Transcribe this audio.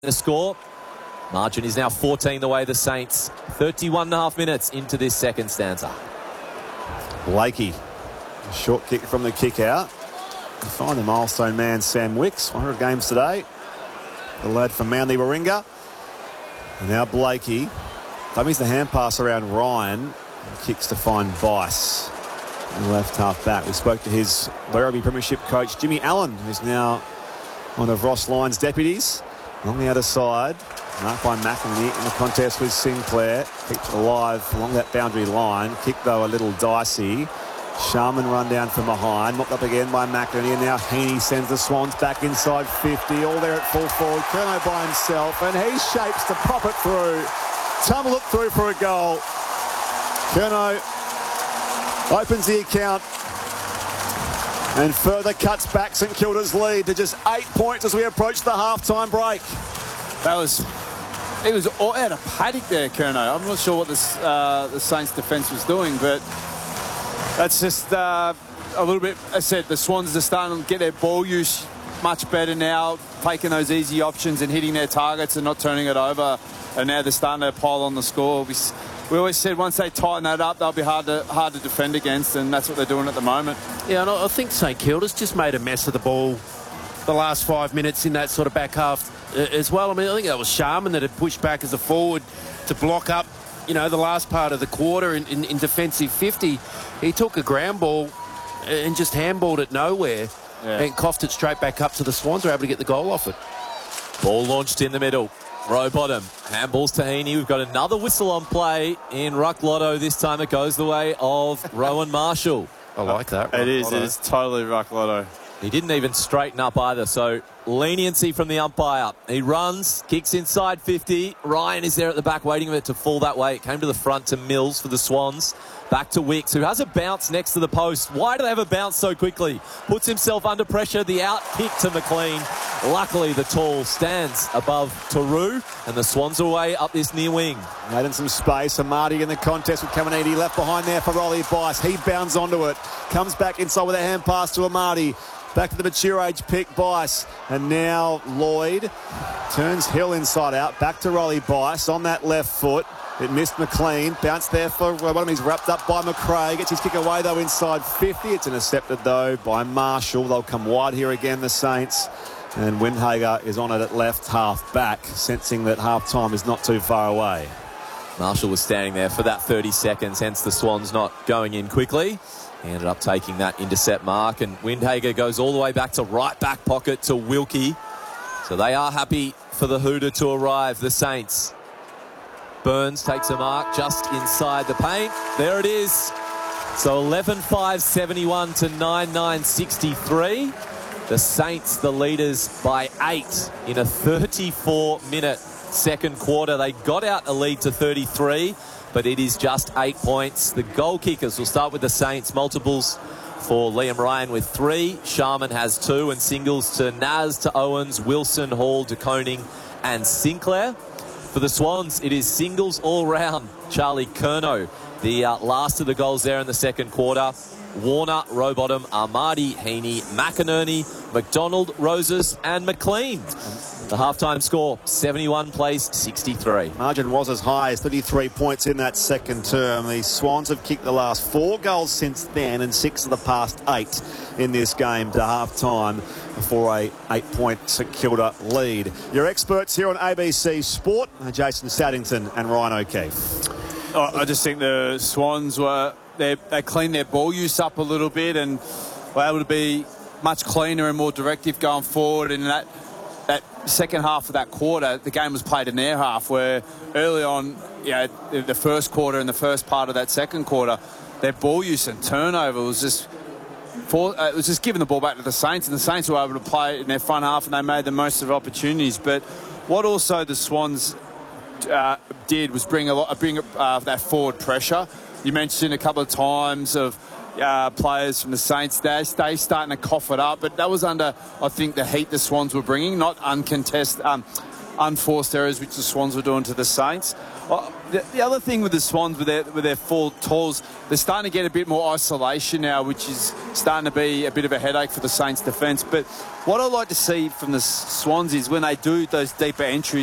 The score. Margin is now 14 the way the Saints. 31.5 minutes into this second stanza. Blakey, a short kick from the kick out. Find the milestone man Sam Wicks, 100 games today. The lad from Manly Warringah. And now Blakey dummies the hand pass around Ryan and kicks to find Bice, the left half back. We spoke to his Werribee Premiership coach Jimmy Allen, who's now one of Ross Lyon's deputies. Along the other side, marked by McInerney in the contest with Sinclair. Keeps it alive along that boundary line. Kick, though, a little dicey. Sharman run down from behind. Mopped up again by McInerney. And now Heaney sends the Swans back inside 50. All there at full forward. Curnow by himself. And he shapes to pop it through. Tumble it through for a goal. Curnow opens the account and further cuts back St Kilda's lead to just 8 points as we approach the half-time break. He was all out of paddock there, Curnow. I'm not sure what the Saints defence was doing, but that's just a little bit. As I said, the Swans are starting to get their ball use much better now, taking those easy options and hitting their targets and not turning it over. And now they're starting to pile on the score. We always said once they tighten that up, they'll be hard to defend against, and that's what they're doing at the moment. Yeah, and I think St Kilda's just made a mess of the ball the last 5 minutes in that sort of back half as well. I mean, I think that was Sharman that had pushed back as a forward to block up, you know, the last part of the quarter in defensive 50. He took a ground ball and just handballed it nowhere and coughed it straight back up, so the Swans were able to get the goal off it. Ball launched in the middle. Row bottom. Handballs to Heaney. We've got another whistle on play in Ruck Lotto. This time it goes the way of Rowan Marshall. I like that. It is totally Ruck Lotto. He didn't even straighten up either, so leniency from the umpire. He runs, kicks inside 50. Ryan is there at the back waiting for it to fall that way. It came to the front to Mills for the Swans. Back to Wicks, who has a bounce next to the post. Why do they have a bounce so quickly? Puts himself under pressure. The out kick to McLean. Luckily, the tall stands above Taru, and the Swans are away up this near wing. Adding some space. Amati in the contest with Caminiti left behind there for Rolly Bice. He bounds onto it. Comes back inside with a hand pass to Amati. Back to the mature age pick, Bice. And now Lloyd turns Hill inside out. Back to Rolly Bice on that left foot. It missed McLean. Bounced there for one of them. He's wrapped up by McRae. Gets his kick away, though, inside 50. It's intercepted, though, by Marshall. They'll come wide here again, the Saints. And Windhager is on it at left half back, sensing that half-time is not too far away. Marshall was standing there for that 30 seconds, hence the Swans not going in quickly. He ended up taking that intercept mark, and Windhager goes all the way back to right back pocket to Wilkie. So they are happy for the Hooter to arrive, the Saints. Burns takes a mark just inside the paint. There it is. So 11-5-71 to 9-9-63. The Saints, the leaders by 8 in a 34-minute second quarter. They got out a lead to 33, but it is just 8 points. The goal kickers will start with the Saints. Multiples for Liam Ryan with 3. Sharman has 2, and singles to Naz, to Owens, Wilson, Hall, de Koning and Sinclair. For the Swans, it is singles all round. Charlie Curnow, the last of the goals there in the second quarter. Warner, Rowbottom, Armadi, Heaney, McInerney, McDonald, Roses and McLean. The halftime score, 71 plays 63. Margin was as high as 33 points in that second term. The Swans have kicked the last 4 goals since then and 6 of the past 8 in this game to halftime for a 8-point St Kilda lead. Your experts here on ABC Sport, Jason Saddington and Ryan O'Keefe. I just think the Swans they cleaned their ball use up a little bit and were able to be much cleaner and more directive going forward. And that second half of that quarter, the game was played in their half, where early on, the first quarter and the first part of that second quarter, their ball use and turnover was just giving the ball back to the Saints, and the Saints were able to play in their front half and they made the most of opportunities. But what also the Swans did was bring that forward pressure. You mentioned a couple of times of players from the Saints. They starting to cough it up, but that was under, I think, the heat the Swans were bringing, not unforced errors which the Swans were doing to the Saints. the other thing with the Swans, with their full tools, they're starting to get a bit more isolation now, which is starting to be a bit of a headache for the Saints defence. But what I like to see from the Swans is when they do those deeper entries,